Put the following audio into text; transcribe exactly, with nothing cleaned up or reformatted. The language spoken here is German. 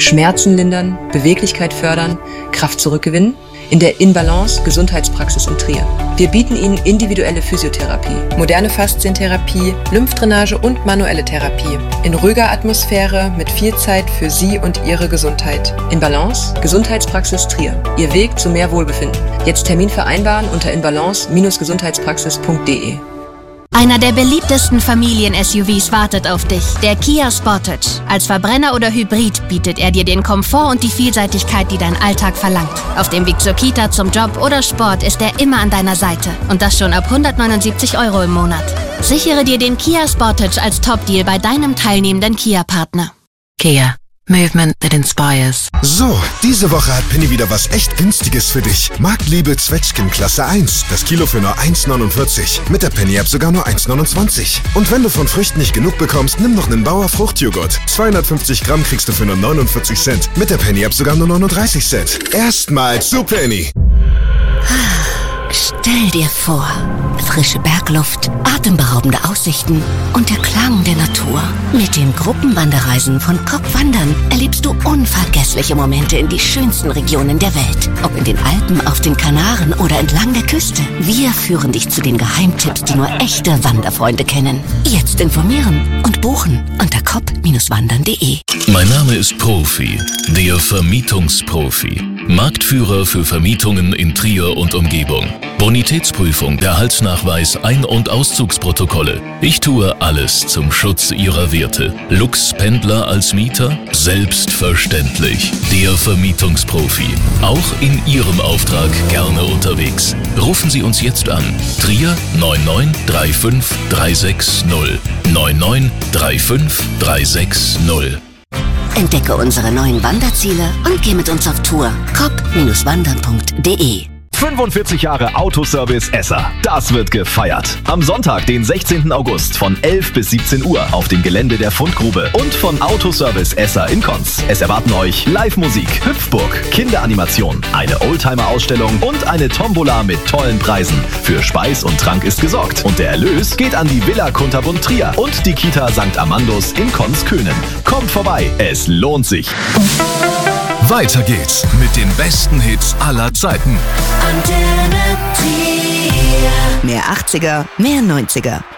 Schmerzen lindern, Beweglichkeit fördern, Kraft zurückgewinnen? In der InBalance Gesundheitspraxis in Trier. Wir bieten Ihnen individuelle Physiotherapie, moderne Faszientherapie, Lymphdrainage und manuelle Therapie. In ruhiger Atmosphäre mit viel Zeit für Sie und Ihre Gesundheit. InBalance Gesundheitspraxis Trier. Ihr Weg zu mehr Wohlbefinden. Jetzt Termin vereinbaren unter inbalance Bindestrich gesundheitspraxis punkt de. Einer der beliebtesten Familien-S U Vs wartet auf dich, der Kia Sportage. Als Verbrenner oder Hybrid bietet er dir den Komfort und die Vielseitigkeit, die dein Alltag verlangt. Auf dem Weg zur Kita, zum Job oder Sport ist er immer an deiner Seite. Und das schon ab hundertneunundsiebzig Euro im Monat. Sichere dir den Kia Sportage als Top-Deal bei deinem teilnehmenden Kia-Partner. Kia. Movement that inspires. So, diese Woche hat Penny wieder was echt Günstiges für dich. Marktliebe Zwetschgen Klasse eins. Das Kilo für nur eins neunundvierzig. Mit der Penny-App sogar nur eins neunundzwanzig. Und wenn du von Früchten nicht genug bekommst, nimm noch einen Bauer Fruchtjoghurt. zweihundertfünfzig Gramm kriegst du für nur neunundvierzig Cent. Mit der Penny-App sogar nur neununddreißig Cent. Erstmal zu Penny. Stell dir vor, frische Bergluft, atemberaubende Aussichten und der Klang der Natur. Mit den Gruppenwanderreisen von K O P Wandern erlebst du unvergessliche Momente in die schönsten Regionen der Welt. Ob in den Alpen, auf den Kanaren oder entlang der Küste. Wir führen dich zu den Geheimtipps, die nur echte Wanderfreunde kennen. Jetzt informieren und buchen unter kop Bindestrich wandern punkt de. Mein Name ist Profi, der Vermietungsprofi. Marktführer für Vermietungen in Trier und Umgebung. Bonitätsprüfung, Gehaltsnachweis, Ein- und Auszugsprotokolle. Ich tue alles zum Schutz Ihrer Werte. Lux-Pendler als Mieter? Selbstverständlich. Der Vermietungsprofi. Auch in Ihrem Auftrag gerne unterwegs. Rufen Sie uns jetzt an. Trier neun neun drei fünf drei sechs null. neun neun drei fünf drei sechs null. Entdecke unsere neuen Wanderziele und geh mit uns auf Tour. kop Bindestrich wandern punkt de. fünfundvierzig Jahre Autoservice Esser. Das wird gefeiert. Am Sonntag, den sechzehnten August von elf bis siebzehn Uhr auf dem Gelände der Fundgrube und von Autoservice Esser in Konz. Es erwarten euch Live-Musik, Hüpfburg, Kinderanimation, eine Oldtimer-Ausstellung und eine Tombola mit tollen Preisen. Für Speis und Trank ist gesorgt. Und der Erlös geht an die Villa Kunterbund Trier und die Kita Sankt Amandus in Konz-Könen. Kommt vorbei, es lohnt sich. Weiter geht's mit den besten Hits aller Zeiten. Mehr achtziger, mehr neunziger.